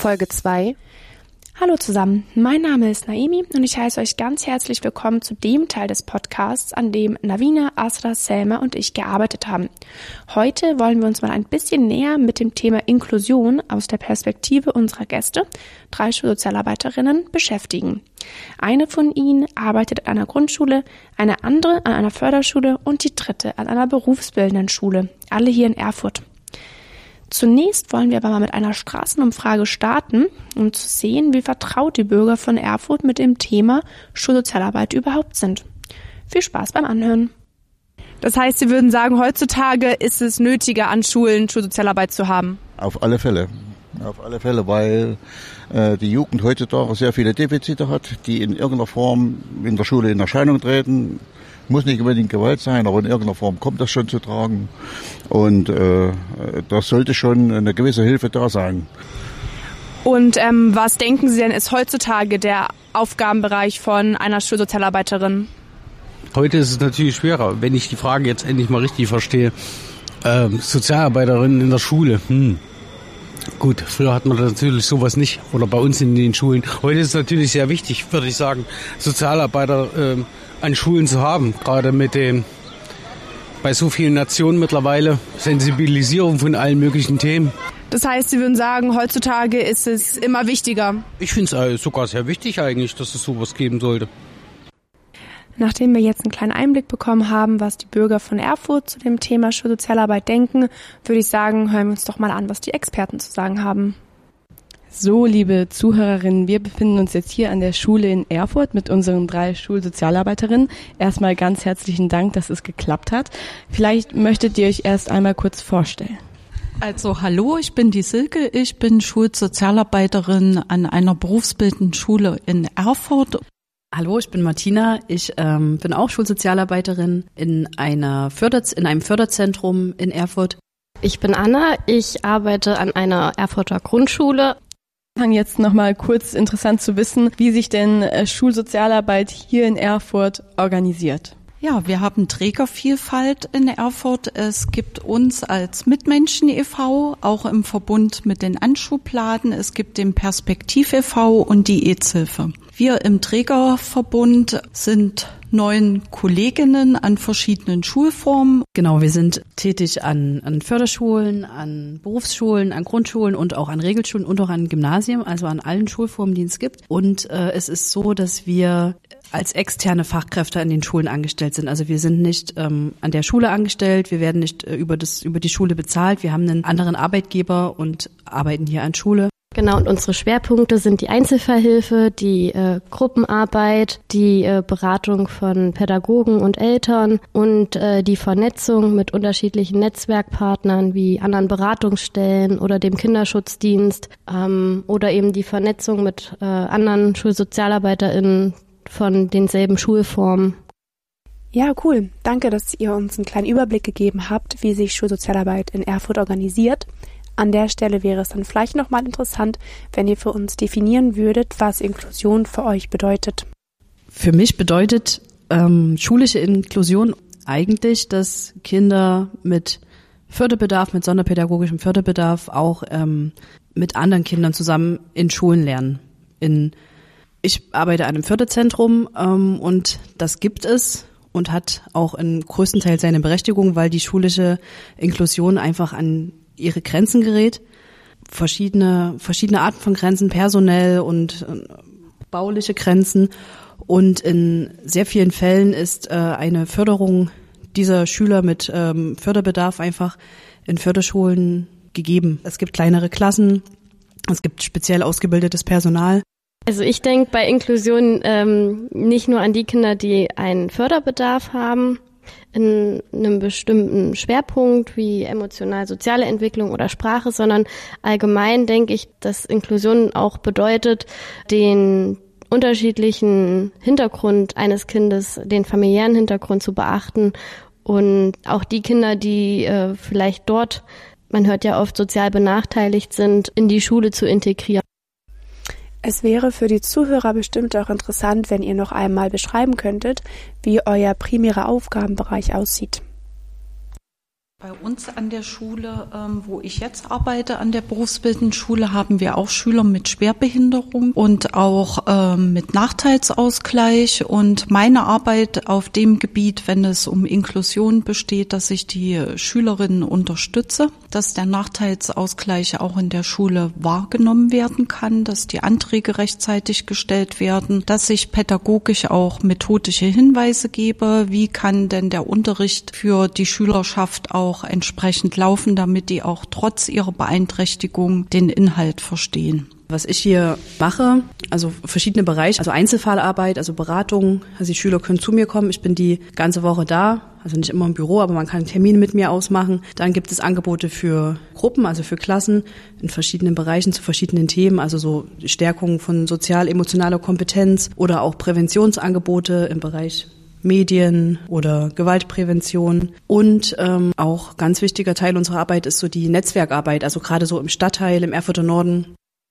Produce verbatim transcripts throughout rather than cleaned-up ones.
Folge zwei. Hallo zusammen, mein Name ist Naemi und ich heiße euch ganz herzlich willkommen zu dem Teil des Podcasts, an dem Navina, Asra, Selma und ich gearbeitet haben. Heute wollen wir uns mal ein bisschen näher mit dem Thema Inklusion aus der Perspektive unserer Gäste, drei Schulsozialarbeiterinnen, beschäftigen. Eine von ihnen arbeitet an einer Grundschule, eine andere an einer Förderschule und die dritte an einer berufsbildenden Schule, alle hier in Erfurt. Zunächst wollen wir aber mal mit einer Straßenumfrage starten, um zu sehen, wie vertraut die Bürger von Erfurt mit dem Thema Schulsozialarbeit überhaupt sind. Viel Spaß beim Anhören. Das heißt, Sie würden sagen, heutzutage ist es nötiger, an Schulen Schulsozialarbeit zu haben? Auf alle Fälle. Auf alle Fälle, weil äh, die Jugend heutzutage sehr viele Defizite hat, die in irgendeiner Form in der Schule in Erscheinung treten. Muss nicht unbedingt Gewalt sein, aber in irgendeiner Form kommt das schon zu tragen. Und äh, da sollte schon eine gewisse Hilfe da sein. Und ähm, was denken Sie denn, ist heutzutage der Aufgabenbereich von einer Schulsozialarbeiterin? Heute ist es natürlich schwerer, wenn ich die Frage jetzt endlich mal richtig verstehe. Ähm, Sozialarbeiterinnen in der Schule, hm. Gut, früher hat man natürlich sowas nicht, oder bei uns in den Schulen. Heute ist es natürlich sehr wichtig, würde ich sagen, Sozialarbeiter ähm, an Schulen zu haben, gerade mit dem, bei so vielen Nationen mittlerweile, Sensibilisierung von allen möglichen Themen. Das heißt, Sie würden sagen, heutzutage ist es immer wichtiger? Ich finde es sogar sehr wichtig eigentlich, dass es sowas geben sollte. Nachdem wir jetzt einen kleinen Einblick bekommen haben, was die Bürger von Erfurt zu dem Thema Schulsozialarbeit denken, würde ich sagen, hören wir uns doch mal an, was die Experten zu sagen haben. So, liebe Zuhörerinnen, wir befinden uns jetzt hier an der Schule in Erfurt mit unseren drei Schulsozialarbeiterinnen. Erstmal ganz herzlichen Dank, dass es geklappt hat. Vielleicht möchtet ihr euch erst einmal kurz vorstellen. Also hallo, ich bin die Silke, ich bin Schulsozialarbeiterin an einer berufsbildenden Schule in Erfurt. Hallo, ich bin Martina, ich ähm, bin auch Schulsozialarbeiterin in, einer Förder- in einem Förderzentrum in Erfurt. Ich bin Anna, ich arbeite an einer Erfurter Grundschule. Jetzt nochmal kurz interessant zu wissen, wie sich denn Schulsozialarbeit hier in Erfurt organisiert. Ja, wir haben Trägervielfalt in Erfurt. Es gibt uns als Mitmenschen e V, auch im Verbund mit den Anschubladen. Es gibt den Perspektiv e V und die EZ-Hilfe. Wir im Trägerverbund sind neun Kolleginnen an verschiedenen Schulformen. Genau, wir sind tätig an, an Förderschulen, an Berufsschulen, an Grundschulen und auch an Regelschulen und auch an Gymnasien, also an allen Schulformen, die es gibt. Und äh, es ist so, dass wir als externe Fachkräfte an den Schulen angestellt sind. Also wir sind nicht ähm, an der Schule angestellt, wir werden nicht äh, über das über die Schule bezahlt. Wir haben einen anderen Arbeitgeber und arbeiten hier an Schule. Genau, und unsere Schwerpunkte sind die Einzelfallhilfe, die äh, Gruppenarbeit, die äh, Beratung von Pädagogen und Eltern und äh, die Vernetzung mit unterschiedlichen Netzwerkpartnern wie anderen Beratungsstellen oder dem Kinderschutzdienst ähm, oder eben die Vernetzung mit äh, anderen SchulsozialarbeiterInnen von denselben Schulformen. Ja, cool. Danke, dass ihr uns einen kleinen Überblick gegeben habt, wie sich Schulsozialarbeit in Erfurt organisiert. An der Stelle wäre es dann vielleicht nochmal interessant, wenn ihr für uns definieren würdet, was Inklusion für euch bedeutet. Für mich bedeutet ähm, schulische Inklusion eigentlich, dass Kinder mit Förderbedarf, mit sonderpädagogischem Förderbedarf auch ähm, mit anderen Kindern zusammen in Schulen lernen. In, ich arbeite an einem Förderzentrum ähm, und das gibt es und hat auch im größten Teil seine Berechtigung, weil die schulische Inklusion einfach an ihre Grenzen gerät. Verschiedene, verschiedene Arten von Grenzen, personell und äh, bauliche Grenzen. Und in sehr vielen Fällen ist äh, eine Förderung dieser Schüler mit ähm, Förderbedarf einfach in Förderschulen gegeben. Es gibt kleinere Klassen, es gibt speziell ausgebildetes Personal. Also ich denke bei Inklusion ähm, nicht nur an die Kinder, die einen Förderbedarf haben, in einem bestimmten Schwerpunkt wie emotional-soziale Entwicklung oder Sprache, sondern allgemein denke ich, dass Inklusion auch bedeutet, den unterschiedlichen Hintergrund eines Kindes, den familiären Hintergrund zu beachten und auch die Kinder, die äh, vielleicht dort, man hört ja oft, sozial benachteiligt sind, in die Schule zu integrieren. Es wäre für die Zuhörer bestimmt auch interessant, wenn ihr noch einmal beschreiben könntet, wie euer primärer Aufgabenbereich aussieht. Bei uns an der Schule, ähm, wo ich jetzt arbeite, an der berufsbildenden Schule, haben wir auch Schüler mit Schwerbehinderung und auch ähm, mit Nachteilsausgleich. Und meine Arbeit auf dem Gebiet, wenn es um Inklusion besteht, dass ich die Schülerinnen unterstütze, dass der Nachteilsausgleich auch in der Schule wahrgenommen werden kann, dass die Anträge rechtzeitig gestellt werden, dass ich pädagogisch auch methodische Hinweise gebe, wie kann denn der Unterricht für die Schülerschaft auch entsprechend laufen, damit die auch trotz ihrer Beeinträchtigung den Inhalt verstehen. Was ich hier mache, also verschiedene Bereiche, also Einzelfallarbeit, also Beratung, also die Schüler können zu mir kommen, ich bin die ganze Woche da, also nicht immer im Büro, aber man kann Termine mit mir ausmachen. Dann gibt es Angebote für Gruppen, also für Klassen in verschiedenen Bereichen zu verschiedenen Themen, also so Stärkung von sozial-emotionaler Kompetenz oder auch Präventionsangebote im Bereich Medien oder Gewaltprävention. Und ähm, auch ganz wichtiger Teil unserer Arbeit ist so die Netzwerkarbeit, also gerade so im Stadtteil, im Erfurter Norden.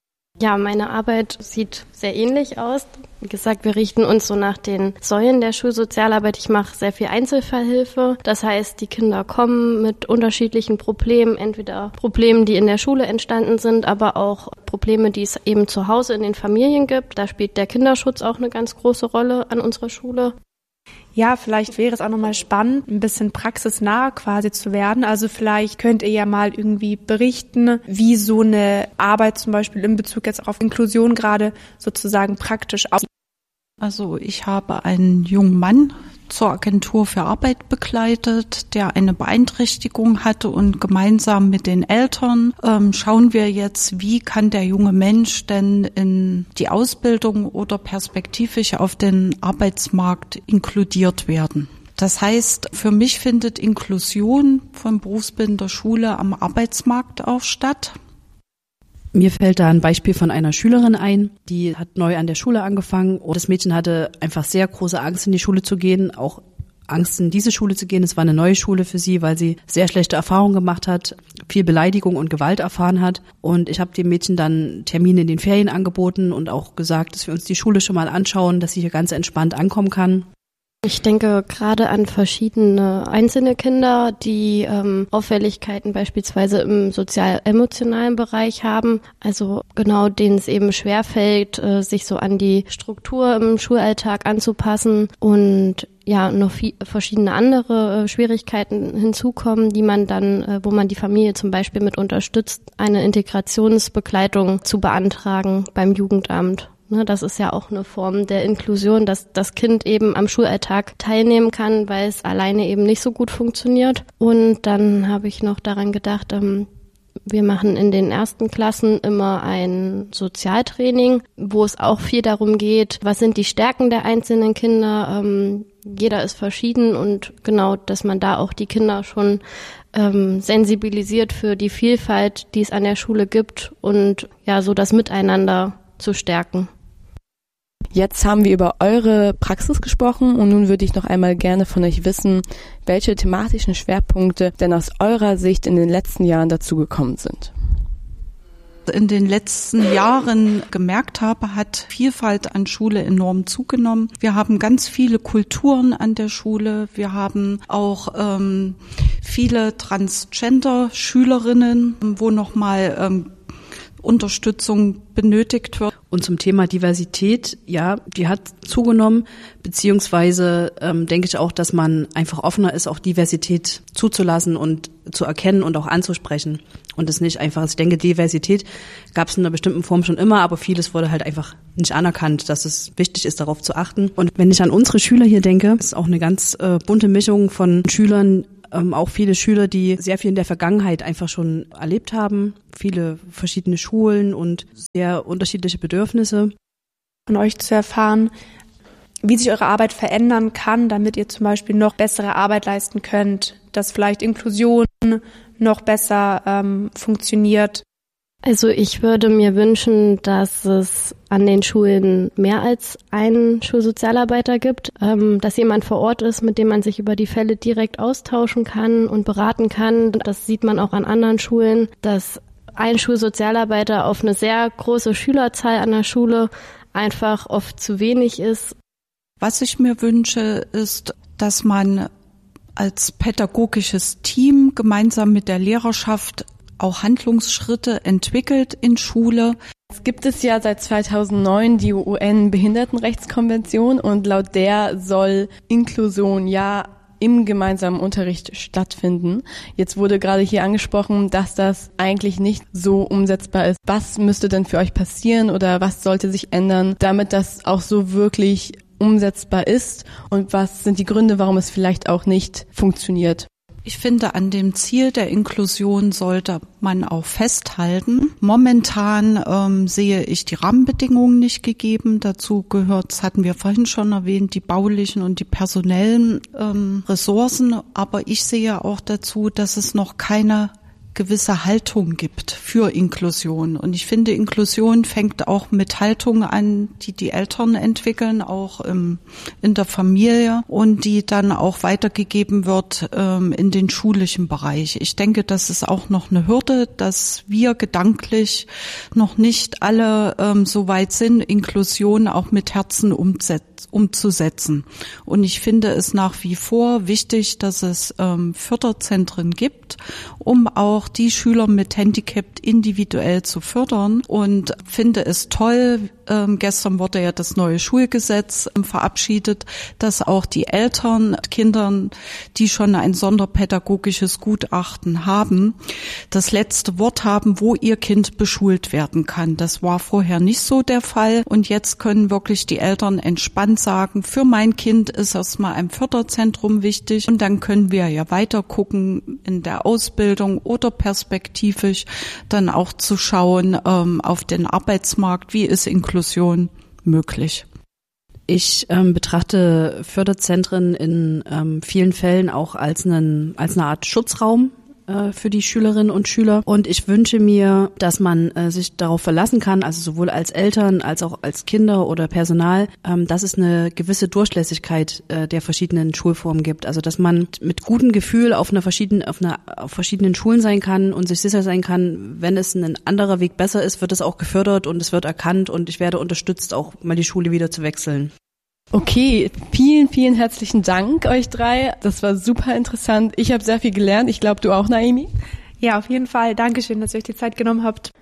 Ja, meine Arbeit sieht sehr ähnlich aus. Wie gesagt, wir richten uns so nach den Säulen der Schulsozialarbeit. Ich mache sehr viel Einzelfallhilfe. Das heißt, die Kinder kommen mit unterschiedlichen Problemen, entweder Problemen, die in der Schule entstanden sind, aber auch Probleme, die es eben zu Hause in den Familien gibt. Da spielt der Kinderschutz auch eine ganz große Rolle an unserer Schule. Ja, vielleicht wäre es auch nochmal spannend, ein bisschen praxisnah quasi zu werden. Also vielleicht könnt ihr ja mal irgendwie berichten, wie so eine Arbeit zum Beispiel in Bezug jetzt auf Inklusion gerade sozusagen praktisch aussieht. Also ich habe einen jungen Mann zur Agentur für Arbeit begleitet, der eine Beeinträchtigung hatte, und gemeinsam mit den Eltern ähm, schauen wir jetzt, wie kann der junge Mensch denn in die Ausbildung oder perspektivisch auf den Arbeitsmarkt inkludiert werden. Das heißt, für mich findet Inklusion von berufsbildender Schule am Arbeitsmarkt auch statt. Mir fällt da ein Beispiel von einer Schülerin ein, die hat neu an der Schule angefangen und das Mädchen hatte einfach sehr große Angst, in die Schule zu gehen, auch Angst, in diese Schule zu gehen. Es war eine neue Schule für sie, weil sie sehr schlechte Erfahrungen gemacht hat, viel Beleidigung und Gewalt erfahren hat. Und ich habe dem Mädchen dann Termine in den Ferien angeboten und auch gesagt, dass wir uns die Schule schon mal anschauen, dass sie hier ganz entspannt ankommen kann. Ich denke gerade an verschiedene einzelne Kinder, die ähm, Auffälligkeiten beispielsweise im sozial-emotionalen Bereich haben. Also genau, denen es eben schwerfällt, äh, sich so an die Struktur im Schulalltag anzupassen und ja noch viel, verschiedene andere äh, Schwierigkeiten hinzukommen, die man dann, äh, wo man die Familie zum Beispiel mit unterstützt, eine Integrationsbegleitung zu beantragen beim Jugendamt. Das ist ja auch eine Form der Inklusion, dass das Kind eben am Schulalltag teilnehmen kann, weil es alleine eben nicht so gut funktioniert. Und dann habe ich noch daran gedacht, wir machen in den ersten Klassen immer ein Sozialtraining, wo es auch viel darum geht, was sind die Stärken der einzelnen Kinder. Jeder ist verschieden und genau, dass man da auch die Kinder schon sensibilisiert für die Vielfalt, die es an der Schule gibt und ja, so das Miteinander zu stärken. Jetzt haben wir über eure Praxis gesprochen und nun würde ich noch einmal gerne von euch wissen, welche thematischen Schwerpunkte denn aus eurer Sicht in den letzten Jahren dazugekommen sind. In den letzten Jahren gemerkt habe, hat Vielfalt an Schule enorm zugenommen. Wir haben ganz viele Kulturen an der Schule. Wir haben auch ähm, viele Transgender-Schülerinnen, wo nochmal ähm, Unterstützung benötigt wird. Und zum Thema Diversität, ja, die hat zugenommen, beziehungsweise ähm, denke ich auch, dass man einfach offener ist, auch Diversität zuzulassen und zu erkennen und auch anzusprechen. Und es nicht einfach, also ich denke, Diversität gab es in einer bestimmten Form schon immer, aber vieles wurde halt einfach nicht anerkannt, dass es wichtig ist, darauf zu achten. Und wenn ich an unsere Schüler hier denke, ist auch eine ganz äh, bunte Mischung von Schülern, Ähm, auch viele Schüler, die sehr viel in der Vergangenheit einfach schon erlebt haben, viele verschiedene Schulen und sehr unterschiedliche Bedürfnisse. Von euch zu erfahren, wie sich eure Arbeit verändern kann, damit ihr zum Beispiel noch bessere Arbeit leisten könnt, dass vielleicht Inklusion noch besser ähm, funktioniert. Also ich würde mir wünschen, dass es an den Schulen mehr als einen Schulsozialarbeiter gibt, ähm, dass jemand vor Ort ist, mit dem man sich über die Fälle direkt austauschen kann und beraten kann. Das sieht man auch an anderen Schulen, dass ein Schulsozialarbeiter auf eine sehr große Schülerzahl an der Schule einfach oft zu wenig ist. Was ich mir wünsche, ist, dass man als pädagogisches Team gemeinsam mit der Lehrerschaft auch Handlungsschritte entwickelt in Schule. Es gibt es ja seit zweitausendneun die U N-Behindertenrechtskonvention und laut der soll Inklusion ja im gemeinsamen Unterricht stattfinden. Jetzt wurde gerade hier angesprochen, dass das eigentlich nicht so umsetzbar ist. Was müsste denn für euch passieren oder was sollte sich ändern, damit das auch so wirklich umsetzbar ist? Und was sind die Gründe, warum es vielleicht auch nicht funktioniert? Ich finde, an dem Ziel der Inklusion sollte man auch festhalten. Momentan ähm, sehe ich die Rahmenbedingungen nicht gegeben. Dazu gehört, das hatten wir vorhin schon erwähnt, die baulichen und die personellen ähm, Ressourcen. Aber ich sehe auch dazu, dass es noch keine gewisse Haltung gibt für Inklusion. Und ich finde, Inklusion fängt auch mit Haltung an, die die Eltern entwickeln, auch im, in der Familie und die dann auch weitergegeben wird ähm, in den schulischen Bereich. Ich denke, das ist auch noch eine Hürde, dass wir gedanklich noch nicht alle ähm, so weit sind, Inklusion auch mit Herzen umsetz, umzusetzen. Und ich finde es nach wie vor wichtig, dass es ähm, Förderzentren gibt, um auch die Schüler mit Handicap individuell zu fördern und finde es toll, ähm, gestern wurde ja das neue Schulgesetz ähm, verabschiedet, dass auch die Eltern Kindern, die schon ein sonderpädagogisches Gutachten haben, das letzte Wort haben, wo ihr Kind beschult werden kann. Das war vorher nicht so der Fall und jetzt können wirklich die Eltern entspannt sagen, für mein Kind ist erstmal ein Förderzentrum wichtig und dann können wir ja weiter gucken in der Ausbildung oder perspektivisch dann auch zu schauen ähm, auf den Arbeitsmarkt, wie ist Inklusion möglich. Ich ähm, betrachte Förderzentren in ähm, vielen Fällen auch als, einen, als eine Art Schutzraum äh, für die Schülerinnen und Schüler. Und ich wünsche mir, dass man äh, sich darauf verlassen kann, also sowohl als Eltern als auch als Kinder oder Personal, ähm, dass es eine gewisse Durchlässigkeit äh, der verschiedenen Schulformen gibt. Also dass man mit gutem Gefühl auf einer verschiedenen, auf einer, auf verschiedenen Schulen sein kann und sich sicher sein kann, wenn es ein anderer Weg besser ist, wird es auch gefördert und es wird erkannt und ich werde unterstützt, auch mal die Schule wieder zu wechseln. Okay, vielen, vielen herzlichen Dank euch drei. Das war super interessant. Ich habe sehr viel gelernt. Ich glaube, du auch, Naomi? Ja, auf jeden Fall. Dankeschön, dass ihr euch die Zeit genommen habt.